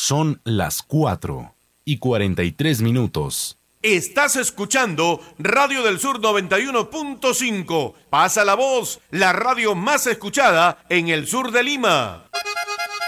Son las 4:43. Estás escuchando Radio del Sur 91.5. Pasa la voz, la radio más escuchada en el sur de Lima.